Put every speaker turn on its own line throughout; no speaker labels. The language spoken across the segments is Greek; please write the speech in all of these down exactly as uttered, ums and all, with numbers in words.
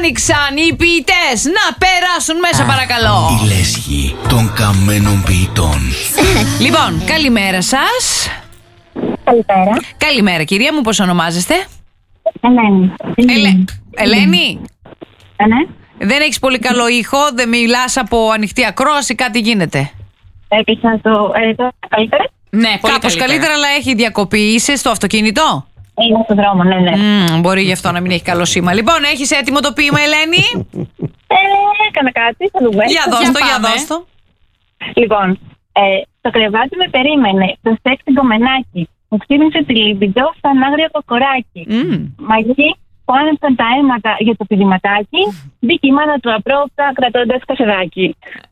άνοιξαν οι ποιητές να περάσουν μέσα, παρακαλώ.
Η λέσχη των καμένων ποιητών.
Λοιπόν, καλημέρα σας.
Καλημέρα.
Καλημέρα, κυρία μου, πώς ονομάζεστε?
Ελένη.
Ελε... Ελένη.
Ε, ναι.
Δεν έχεις πολύ καλό ήχο, δεν μιλάς από ανοιχτή ακρόαση, κάτι γίνεται.
Έπεισα το... Ε, το καλύτερα.
Ναι, κάπως καλύτερα. καλύτερα, αλλά έχει διακοπή. Είσαι στο αυτοκίνητο?
Είμαι στον δρόμο, ναι, ναι.
Mm, μπορεί γι' αυτό να μην έχει καλό σήμα. Λοιπόν, έχεις έτοιμο το ποίημα, Ελένη?
Ε, έκανα κάτι, θα δούμε.
Για δώσ' το, για δώσ' το.
Λοιπόν, ε, το κρεβάτι με περίμενε, το σεξ γκομενάκι. Μου ξύπνησε τη λιμπιντό σαν άγριο κοκοράκι.
Mm.
Μαγική που άνοιξαν τα αίματα για το πηδηματάκι, μπήκε η μάνα του απρόπτα κρατώντας καφεδάκι.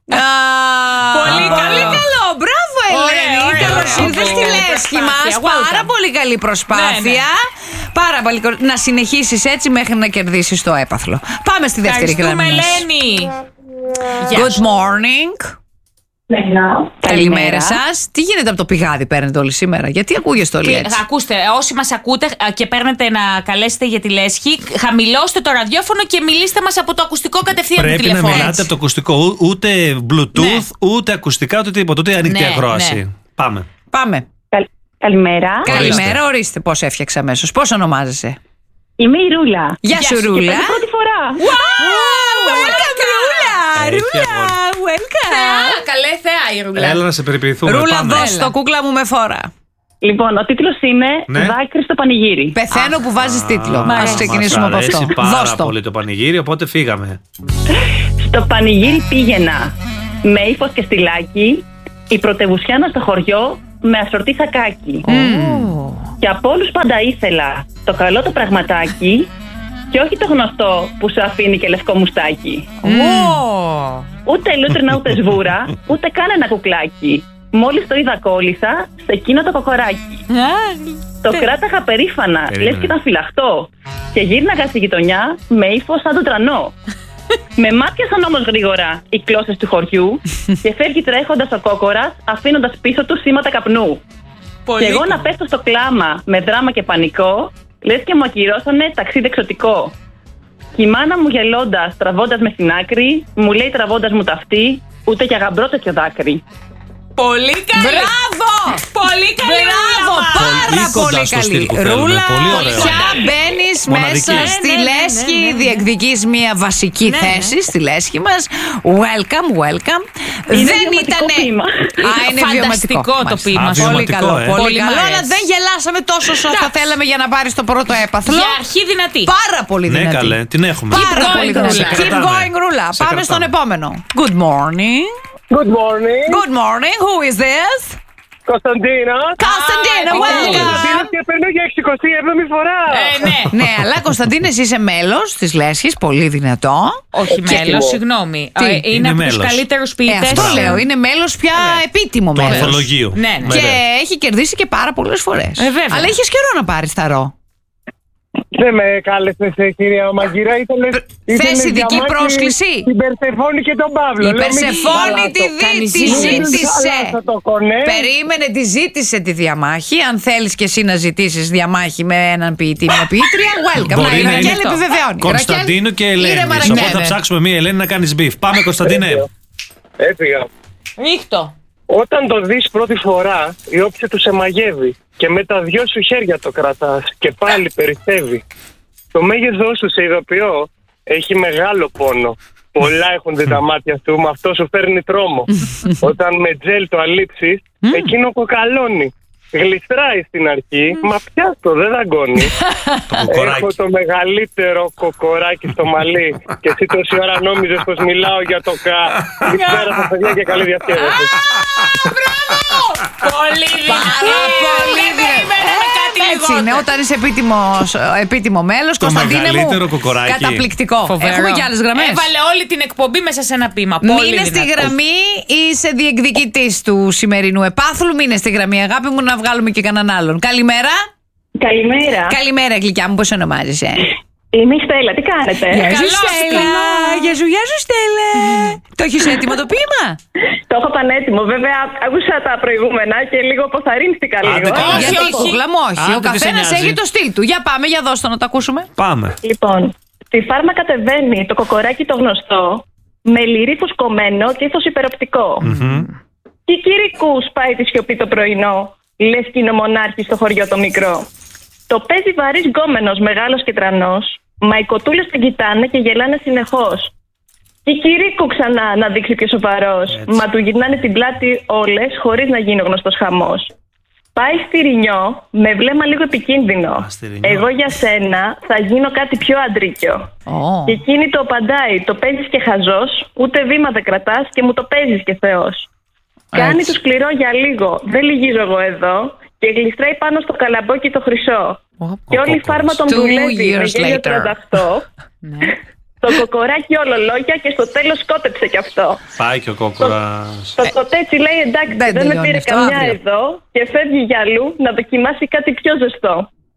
Πολύ καλό, μπράβο Ελένη. Καλώς ήρθες στη λέσχη μας. Πάρα πολύ καλή προσπάθεια. Πάρα πολύ. Να συνεχίσεις έτσι μέχρι να κερδίσεις το έπαθλο. Πάμε στη δεύτερη γραμμή.
Ελένη.
Good morning. Καλημέρα σας. Τι γίνεται από το πηγάδι, παίρνετε όλοι σήμερα? Γιατί ακούγεστε όλοι έτσι?
Ακούστε, όσοι μας ακούτε και παίρνετε να καλέσετε για τη λέσχη, χαμηλώστε το ραδιόφωνο και μιλήστε μας από το ακουστικό κατευθείαν του τηλεφώνου.
Πρέπει να μιλάτε από το ακουστικό. Ούτε Bluetooth, ναι. ούτε ακουστικά, ούτε τίποτα. Ούτε ανοιχτή ναι, ακρόαση. Ναι. Πάμε.
Πάμε.
Καλ... Καλημέρα.
Καλημέρα, ορίστε πώς έφτιαξα αμέσως. Πώς ονομάζεσαι?
Είμαι η Ρούλα.
Γεια σου, Ρούλα.
Και πρώτη φορά.
Wow, welcome, Ρούλα. Ρούλα, welcome.
Καλέ θεά η Ρούλα.
Έλα να σε περιποιηθούμε.
Ρούλα, δώσ' το, κούκλα μου με φόρα.
Λοιπόν, ο τίτλος είναι ναι. Δάκρυ στο πανηγύρι.
Πεθαίνω που βάζεις τίτλο. Ας ξεκινήσουμε από αυτό.
Πάρα πολύ το πανηγύρι, οπότε φύγαμε.
Στο πανηγύρι πήγαινα με ύφος και στυλάκι, η πρωτευουσιάνα στο χωριό με ασορτή σακάκι.
Mm.
Και από όλους πάντα ήθελα το καλό το πραγματάκι και όχι το γνωστό που σου αφήνει και λευκό μουστάκι.
Mm.
Ούτε λούτρινα ούτε σβούρα, ούτε καν ένα κουκλάκι. Μόλις το είδα κόλλησα σε εκείνο το κοκοράκι.
Mm.
Το κράταγα περήφανα, λες και ήταν φυλαχτό. Και γύρναγα στη γειτονιά με ύφος σαν τον τρανό. Με μάτιασαν όμως γρήγορα οι κλώσσες του χωριού και φεύγει τρέχοντας ο κόκορας, αφήνοντας πίσω του σήματα καπνού. Πολύ και εγώ να πέφτω στο κλάμα με δράμα και πανικό, λες και μου ακυρώσανε ταξίδι εξωτικό. Και η μάνα μου γελώντας, τραβώντας με στην άκρη, μου λέει τραβώντας μου ταυτί, ούτε κι αγαμπρό τέτοιο δάκρυ.
Πολύ καλή!
Μπράβο!
Πολύ καλή!
Μπράβο! Πάρα πολύ καλή! Ρούλα, πια μπαίνεις μέσα στη λέσχη, διεκδικείς μια βασική θέση στη λέσχη μας. Welcome, welcome.
Δεν ήταν.
Α, είναι
φανταστικό το ποίημα.
Πολύ καλό, πολύ καλό, αλλά δεν γελάσαμε τόσο όσο θα θέλαμε για να πάρεις το πρώτο έπαθλο.
Για αρχή δυνατή.
Πάρα πολύ δυνατή.
Ναι, καλέ, την έχουμε.
Πάρα πολύ δυνατή. Keep going, Ρούλα. Πάμε στον επόμενο. Good morning.
Good morning.
Good morning. Who is this?
Κωνσταντίνα.
Κωνσταντίνα, welcome.
Και παίρνω για εξηκοστή έβδομη φορά.
Ε, ναι.
Ναι, αλλά Κωνσταντίνα, εσύ είσαι μέλος της λέσχης, πολύ δυνατό.
Όχι μέλος, συγγνώμη.
Τι?
Είναι,
Είναι
από
μέλος.
τους καλύτερους
Ε,
ποιητές.
αυτό λέω, είναι μέλος πια επίτιμο
Του
μέλος.
ανθολογίου.
Ναι, ναι.
Και έχει κερδίσει και πάρα πολλές φορές.
Ε, βέβαια.
Αλλά είχες καιρό να πάρεις θαρό.
Δεν με κάλεσες, κυρία Μαγκύρα.
Θες ειδική πρόσκληση?
Την Περσεφόνη και τον Παύλο.
Η Περσεφόνη τη, δι, τη ζήτησε. Περίμενε, τη ζήτησε τη διαμάχη. Αν θέλεις και εσύ να ζητήσεις διαμάχη με έναν ποιητή, μια ποιήτρια, welcome.
Μπορεί
η
να
Ρακέλ
είναι
επιβεβαιώνει.
Κωνσταντίνου και Ελένη.
Ήρεμα,
Οπότε
Ρακέλ.
θα ψάξουμε μία Ελένη να κάνεις μπιφ. Πάμε, Κωνσταντίνε.
Έφυγα.
Ρίχτω.
Όταν το δεις πρώτη φορά, η όψη του σε μαγεύει και με τα δυο σου χέρια το κρατάς και πάλι περισσεύει. Το μέγεθός σου, σε ειδοποιώ, έχει μεγάλο πόνο. Πολλά έχουν δει τα μάτια σου, με αυτό σου φέρνει τρόμο. Όταν με τζέλ το αλείψεις, εκείνο κοκαλώνει. Γλιστράει στην αρχή, μα πιάστο, δεν δαγκώνει. Έχω το μεγαλύτερο κοκοράκι στο μαλλί και εσύ τόση ώρα νόμιζες πως μιλάω για το κα. Καλησπέρα σας, παιδιά, και καλή διασκέδαση.
Πολύ δυνατή.
Πολύ
δυνατή.
Έτσι είναι, όταν είσαι επίτιμος, επίτιμο μέλος,
Το
Κωνσταντίνε μου,
μεγαλύτερο κοκοράκι.
καταπληκτικό.
Φοβερό.
Έχουμε και άλλες γραμμές.
Έβαλε όλη την εκπομπή μέσα σε ένα ποίημα.
Μείνε στη γραμμή, είσαι διεκδικητής του σημερινού επάθλου. Μείνε στη γραμμή, αγάπη μου, να βγάλουμε και κανέναν άλλον. Καλημέρα.
Καλημέρα.
Καλημέρα, γλυκιά μου, πώς ονομάζεσαι?
Είμαι η Στέλλα, τι κάνετε?
Γεια σου,
Καλώς,
Στέλλα. Γεια σου, γεια σου, Στέλλα. Το έχεις έτοιμο το ποίημα?
Το έχω πανέτοιμο. Βέβαια, άκουσα τα προηγούμενα και λίγο αποθαρρύνθηκα λίγο.
Άντε, καλά.
Γιατί,
όχι.
κούκλα μου, όχι.
Άντε,
Ο
τι σε
καθένας
νοιάζει.
έχει το στυλ του. Για πάμε, για δώσ' το να το ακούσουμε.
Πάμε.
Λοιπόν, Στη φάρμα κατεβαίνει το κοκοράκι το γνωστό, με λυρί φουσκωμένο και ήθος υπεροπτικό.
Mm-hmm.
Τι κυρικού σπάει τη σιωπή το πρωινό, λες κι είναι ο μονάρχης στο χωριό το μικρό. Το παίζει βαρύς γκόμενος, μεγάλος και τρανός, μα οι κοτούλες τον κοιτάνε και γελάνε συνεχώς. Τι κυρίκου ξανά να δείξει πιο σοβαρός, μα του γυρνάνε την πλάτη όλες χωρίς να γίνει ο γνωστός χαμός. Πάει στη Ρινιό με βλέμμα λίγο επικίνδυνο. Α, εγώ για σένα θα γίνω κάτι πιο αντρίκιο. Oh. Και εκείνη το απαντάει, το παίζεις και χαζός, ούτε βήμα δεν κρατάς και μου το παίζεις και Θεός. Έτσι. Κάνει του σκληρό για λίγο, δεν λυγίζω εγώ εδώ, και γλιστράει πάνω στο καλαμπόκι το χρυσό. Oh. Και όλη η φάρμα τον δουλεύει με γέλιο τριάντα οκτώ. Το κοκοράκι όλο λόγια και στο τέλος σκότεψε κι αυτό.
Πάει και ο κόκορας.
Το, το κοτέτσι λέει εντάξει, δεν, δεν με πήρε καμιά αύριο. Εδώ και φεύγει για αλλού να δοκιμάσει κάτι πιο ζεστό.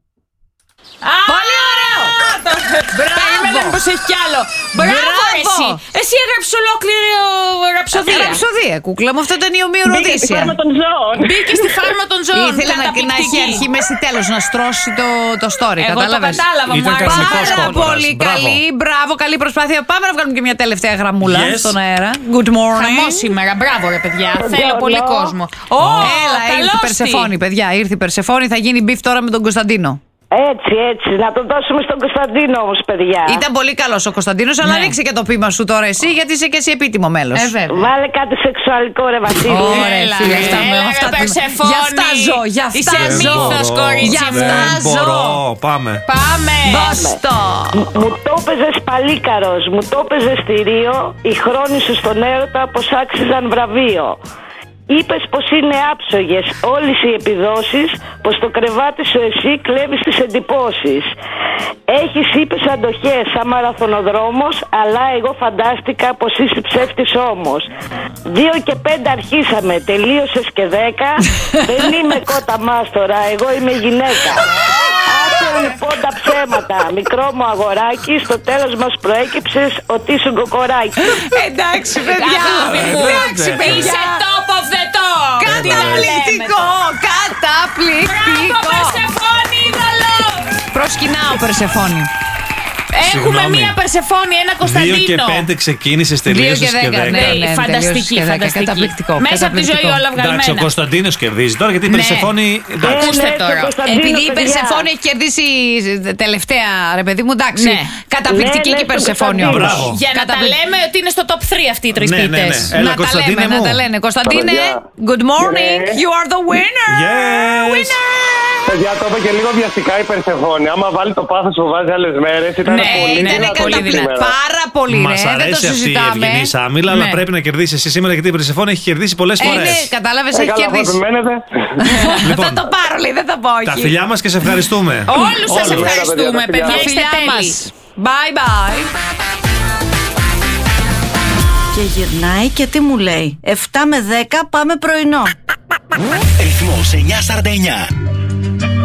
Πολύ ωραίο! Περίμενε πως έχει κι άλλο. Μπράβο εσύ! Εσύ έγραψες ολόκληρη ραψοδία.
Ραψοδία, κούκλα μου, αυτό ήταν η ομοιοροδίσια.
Μπήκε στη φάρμα των ζώων.
Μπήκε στη φάρμα των ζώων.
Ήθελε να έχει αρχή, μέση, τέλος, να στρώσει το story.
Εγώ το κατάλαβα, μου
άρεσε. Πάρα πολύ καλή. Μπράβο, καλή προσπάθεια. Πάμε να βγάλουμε και μια τελευταία γραμμούλα στον αέρα. Good morning.
Χαμό σήμερα, μπράβο ρε παιδιά. Θέλω πολύ κόσμο.
Έλα, ήρθε η Περσεφόνη, παιδιά. Ήρθε η Περσεφόνη, θα γίνει μπιφ τώρα με τον Κωνσταντίνο.
Έτσι, έτσι. Να το δώσουμε στον Κωνσταντίνο όμως, παιδιά.
Ήταν πολύ καλός ο Κωνσταντίνος, αλλά ρίξε και το πείμα σου τώρα εσύ, γιατί είσαι και εσύ επίτιμο μέλος.
Ε, Βάλε κάτι σεξουαλικό, ρε Βασίλη.
Ωραία, φίλε. Για αυτά ζω, για αυτά
είσαι μύθος, κορίτσι.
Για αυτά ζω.
Πάμε.
Πάμε.
Δώστο.
Μου το έπαιζες παλίκαρος, μου το έπαιζες στη Ρίο, οι χρόνοι σου στον έρωτα πως άξιζαν βραβείο. Είπες πως είναι άψογες όλες οι επιδόσεις, πως το κρεβάτι σου εσύ κλέβεις τις εντυπώσεις. Έχεις, είπες, αντοχές σαν μαραθωνοδρόμος, αλλά εγώ φαντάστηκα πως είσαι ψεύτης όμως. Δύο και πέντε αρχίσαμε, τελείωσες και δέκα. Δεν είμαι κότα μάστορα, εγώ είμαι γυναίκα. Άσε λοιπόν τα ψέματα, μικρό μου αγοράκι, στο τέλος μας προέκυψες ότι ήσουν κοκοράκι.
Εντάξει παιδιά, εντάξει παιδιά.
Είσαι top of the top.
Καταπληκτικό, καταπληκτικό.
Μπράβο Περσεφόνη, είδωλο.
Προσκυνάω Περσεφόνη.
Έχουμε μία Περσεφόνη, ένα Κωνσταντίνο.
δύο και πέντε ξεκίνησες, τελείωσες και δέκα.
Ναι, ναι, φανταστική, φανταστική.
Καταπληκτικό.
Μέσα από τη ζωή όλα βγαλμένα.
Εντάξει, ο Κωνσταντίνος κερδίζει τώρα, γιατί η Περσεφόνη.
Ακούστε τώρα.
Επειδή η Περσεφόνη έχει κερδίσει τελευταία, ρε παιδί μου, εντάξει. Καταπληκτική και η Περσεφόνη όμως.
Για να τα λέμε ότι είναι στο top τρία αυτοί οι τρεις ποιητές.
Να τα λέμε, να τα λένε. Κωνσταντίνε, good morning, you are the winner.
Παιδιά, το είπε και λίγο βιαστικά η Περσεφόνη. Άμα βάλει το πάθος που βάζει άλλες μέρες, ήταν
ναι,
πολύ
δυνατό. Πάρα πολύ,
Μας
ρε.
αρέσει
δεν το
αυτή η ευγενής άμυλα, ναι. Αλλά πρέπει να κερδίσει εσύ σήμερα, γιατί η Περσεφόνη έχει κερδίσει πολλές φορές.
Ε, ναι, κατάλαβες,
ε,
έχει κερδίσει.
Λοιπόν,
θα το πάρω, λέει, δεν θα πω όχι.
Τα φιλιά μας και σε ευχαριστούμε.
Όλους σας ευχαριστούμε, παιδιά. Είστε τέλειοι.
Bye bye.
Και γυρνάει και τι μου λέει, εφτά με δέκα πάμε πρωινό.
Ρυθμός εννιά σαράντα εννιά.